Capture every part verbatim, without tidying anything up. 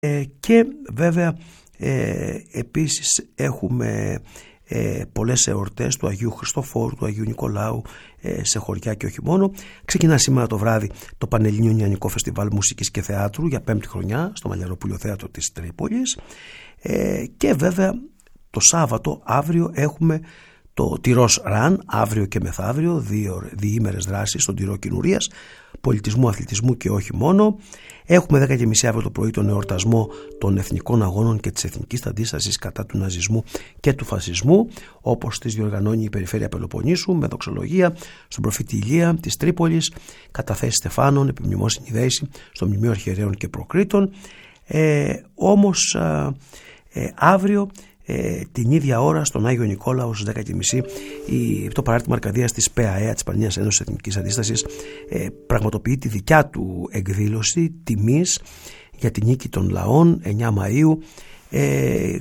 Ε, και βέβαια ε, επίσης έχουμε ε, πολλές εορτές του Αγίου Χριστοφόρου, του Αγίου Νικολάου ε, σε χωριά και όχι μόνο. Ξεκινά σήμερα το βράδυ το Πανελληνίο Νιανικό Φεστιβάλ Μουσικής και Θεάτρου για πέμπτη χρονιά στο Μαλλιαροπούλιο Θέατρο της Τρίπολης. Ε, και βέβαια το Σάββατο αύριο έχουμε το Τυρός Ραν, αύριο και μεθαύριο, δύο διήμερες δράσεις στον Τυρό Κινουρίας, πολιτισμού, αθλητισμού και όχι μόνο. Έχουμε δέκα και μισή αύριο το πρωί τον εορτασμό των εθνικών αγώνων και της εθνικής αντίστασης κατά του ναζισμού και του φασισμού, όπως τις διοργανώνει η Περιφέρεια Πελοποννήσου με δοξολογία στον προφήτη Ηλία της Τρίπολης, καταθέσεις Στεφάνων, επιμνημόσυνη δέηση στο Μνημείο Αρχιερέων και Προκρήτων. Ε, όμως ε, ε, αύριο Ε, την ίδια ώρα στον Άγιο Νικόλαο στις δέκα και μισή το παράρτημα Αρκαδίας της ΠΑΕΑ, της Πανελλήνιας Ένωσης Εθνικής Αντίστασης, ε, πραγματοποιεί τη δικιά του εκδήλωση τιμής για την νίκη των λαών εννιά Μαΐου, ε,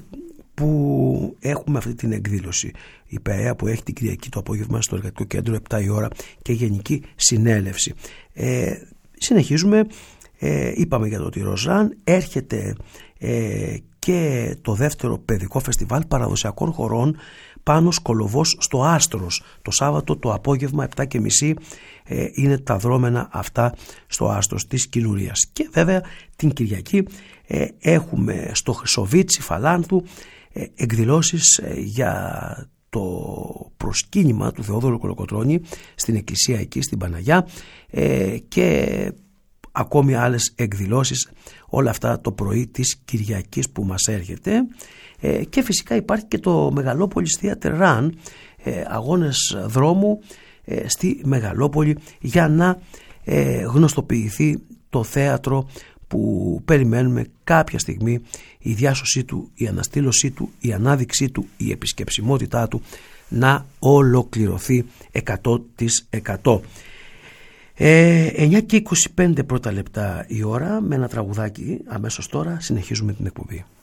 που έχουμε αυτή την εκδήλωση. Η ΠΑΕΑ που έχει την Κυριακή το απόγευμα στο Εργατικό Κέντρο επτά η ώρα και γενική συνέλευση. Ε, συνεχίζουμε, ε, είπαμε για το Τυρός Ραν, έρχεται ε, και το δεύτερο παιδικό φεστιβάλ παραδοσιακών χωρών πάνω Σκολοβός στο Άστρος. Το Σάββατο το απόγευμα επτά και μισή ε, είναι τα δρόμενα αυτά στο Άστρος της Κινουρίας. Και βέβαια την Κυριακή ε, έχουμε στο Χρυσοβίτσι Φαλάνθου ε, εκδηλώσεις ε, για το προσκύνημα του Θεόδωρου Κολοκοτρώνη στην εκκλησία εκεί στην Παναγιά ε, και ακόμη άλλες εκδηλώσεις, όλα αυτά το πρωί της Κυριακής που μας έρχεται. Ε, και φυσικά υπάρχει και το Μεγαλόπολης Theater Run, ε, αγώνες δρόμου ε, στη Μεγαλόπολη, για να ε, γνωστοποιηθεί το θέατρο που περιμένουμε κάποια στιγμή, η διάσωσή του, η αναστήλωσή του, η ανάδειξή του, η επισκεψιμότητά να ολοκληρωθεί εκατό τοις εκατό. Ε, εννιά και είκοσι πέντε πρώτα λεπτά η ώρα, με ένα τραγουδάκι αμέσως τώρα συνεχίζουμε την εκπομπή.